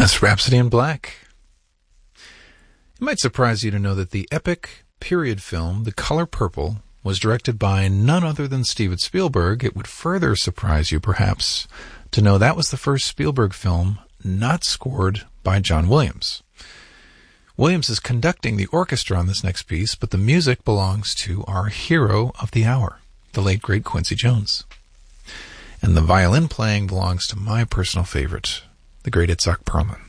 That's Rhapsody in Black. It might surprise you to know that the epic period film, The Color Purple, was directed by none other than Steven Spielberg. It would further surprise you, perhaps, to know that was the first Spielberg film not scored by John Williams. Williams is conducting the orchestra on this next piece, but the music belongs to our hero of the hour, the late, great Quincy Jones. And the violin playing belongs to my personal favorite, the great Itzhak Perlman.